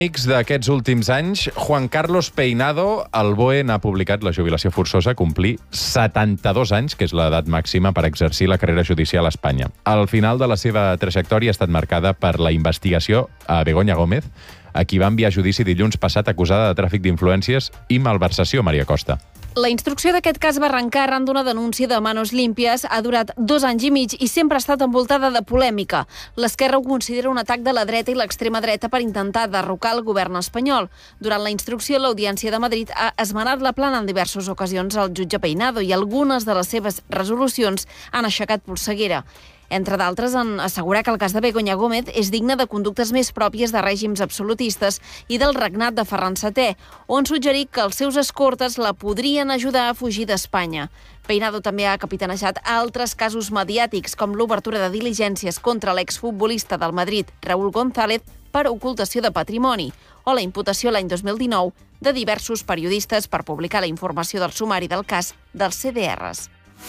Amics d'aquests últims anys, Juan Carlos Peinado, el BOE n'ha publicat la jubilació forçosa a complir 72 anys, que és l'edat màxima per exercir la carrera judicial a Espanya. Al final de la seva trajectòria ha estat marcada per la investigació a Begoña Gómez, a qui va enviar a judici dilluns passat acusada de tràfic d'influències i malversació, Maria Costa. La instrucció d'aquest cas va arrencar arran d'una denúncia de Manos Limpias, ha durat 2 anys i mig i sempre ha estat envoltada de polèmica. L'Esquerra ho considera un atac de la dreta i l'extrema dreta per intentar derrocar el govern espanyol. Durant la instrucció, l'Audiència de Madrid ha esmenat la plana en diverses ocasions al jutge Peinado i algunes de les seves resolucions han aixecat polseguera. Entre d'altres, en assegurar que el cas de Begoña Gómez és digne de conductes més pròpies de règims absolutistes i del regnat de Ferran VII, o en suggerir que els seus escortes la podrien ajudar a fugir d'Espanya. Peinado també ha capitanejat altres casos mediàtics, com l'obertura de diligències contra l'exfutbolista del Madrid, Raúl González, per ocultació de patrimoni, o la imputació l'any 2019 de diversos periodistes per publicar la informació del sumari del cas dels CDRs.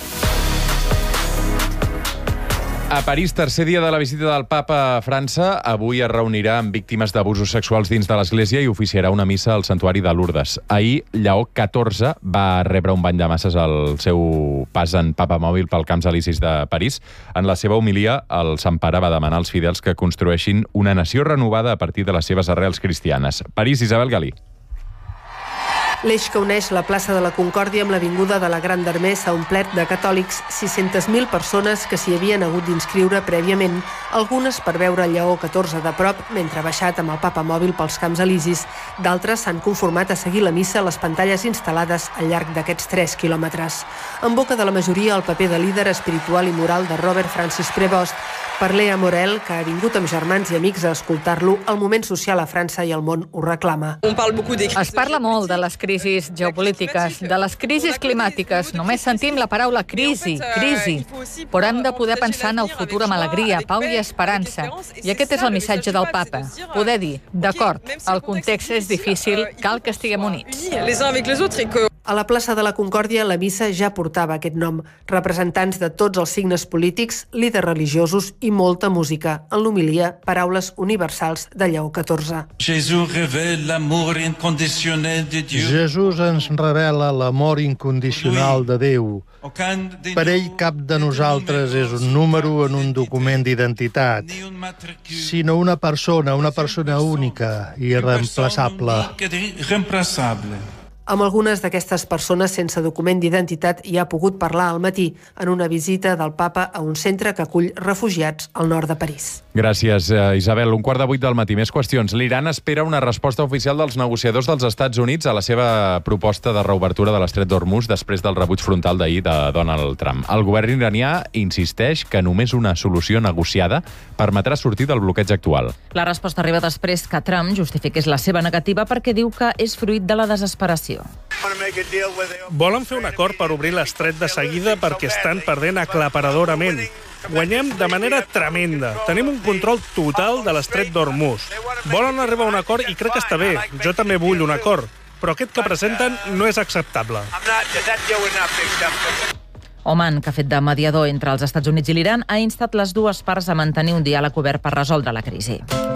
A París, tercer dia de la visita del papa a França, avui es reunirà amb víctimes d'abusos sexuals dins de l'Església i oficiarà una missa al santuari de Lourdes. Ahir, Lleó XIV va rebre un bany de masses al seu pas en papa mòbil pel Camps Elisis de París. En la seva homilia, el Sant Pare va demanar als fidels que construeixin una nació renovada a partir de les seves arrels cristianes. París, Isabel Galí. L'eix que uneix la plaça de la Concòrdia amb l'avinguda de la Gran d'Armée s'ha omplert de catòlics, 600.000 persones que s'hi havien hagut d'inscriure prèviament, algunes per veure el Lleó XIV de prop mentre ha baixat amb el papa mòbil pels Camps Elisis. D'altres s'han conformat a seguir la missa a les pantalles instal·lades al llarg d'aquests 3 quilòmetres. En boca de la majoria, el paper de líder espiritual i moral de Robert Francis Prévost. Per Léa Morel, que ha vingut amb germans i amics a escoltar-lo, el moment social a França i el món ho reclama. Es parla molt de les crisis geopolítiques, de les crisis climàtiques. Només sentim la paraula crisi. Però hem de poder pensar en el futur amb alegria, pau i esperança. I aquest és el missatge del papa. Poder dir, d'acord, el context és difícil, cal que estiguem units. A la plaça de la Concòrdia, la missa ja portava aquest nom. Representants de tots els signes polítics, líders religiosos i molta música. En l'homilia, paraules universals de Lleó XIV. Jesús ens revela l'amor incondicional de Déu. Per ell, cap de nosaltres és un número en un document d'identitat, sinó una persona única i irreemplaçable. Amb algunes d'aquestes persones sense document d'identitat hi ha pogut parlar al matí en una visita del papa a un centre que acull refugiats al nord de París. Gràcies, Isabel. 7:15 del matí. Més qüestions. L'Iran espera una resposta oficial dels negociadors dels Estats Units a la seva proposta de reobertura de l'estret d'Hormuz després del rebuig frontal d'ahir de Donald Trump. El govern iranià insisteix que només una solució negociada permetrà sortir del bloqueig actual. La resposta arriba després que Trump justifiqués la seva negativa perquè diu que és fruit de la desesperació. Volen fer un acord per obrir l'estret de seguida perquè estan perdent aclaparadorament. Guanyem de manera tremenda. Tenim un control total de l'estret d'Hormuz. Volen arribar a un acord i crec que està bé. Jo també vull un acord. Però aquest que presenten no és acceptable. Oman, que ha fet de mediador entre els Estats Units i l'Iran, ha instat les dues parts a mantenir un diàleg obert per resoldre la crisi.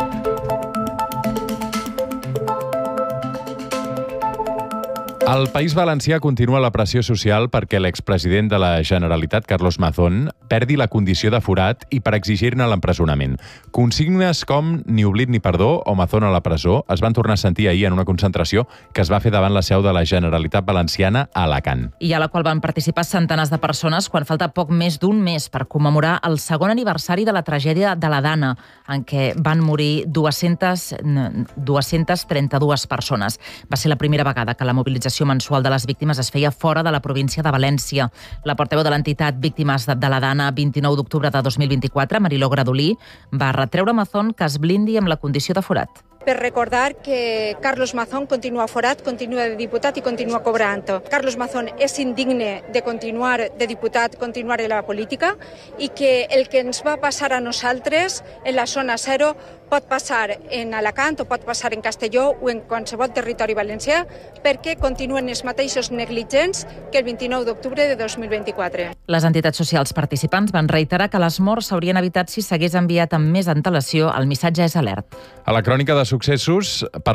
Al País Valencià continua la pressió social perquè l'expresident de la Generalitat, Carlos Mazón, perdi la condició de forat i per exigir-ne l'empresonament. Consignes com ni oblit ni perdó o Mazón a la presó es van tornar a sentir ahir en una concentració que es va fer davant la seu de la Generalitat Valenciana a Alacant. I a la qual van participar centenars de persones quan falta poc més d'un mes per commemorar el segon aniversari de la tragèdia de la Dana, en què van morir 232 persones. Va ser la primera vegada que la mobilització mensual de les víctimes es feia fora de la província de València. La portaveu de l'entitat Víctimes de la Dana 29 d'octubre de 2024, Mariló Gradolí, va retreure a Mazón que es blindi amb la condició de forat. Per recordar que Carlos Mazón continua forat, continua de diputat i continua cobrant. Carlos Mazón és indigne de continuar de diputat, continuar en la política i que el que ens va passar a nosaltres en la zona zero pot passar en Alacant o pot passar en Castelló o en qualsevol territori valencià perquè continuen els mateixos negligents que el 29 d'octubre de 2024. Les entitats socials participants van reiterar que les morts s'haurien evitat si s'hagués enviat amb més antelació el missatge és alert. A la crònica de successos per